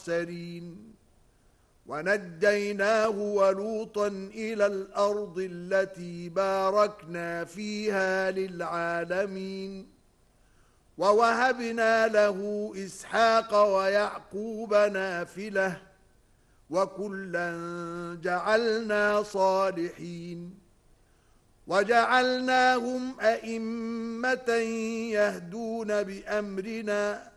الأخسرين ونجيناه ولوطا إلى الأرض التي باركنا فيها للعالمين ووهبنا له إسحاق ويعقوب نافلة وكلا جعلنا صالحين وجعلناهم أئمة يهدون بأمرنا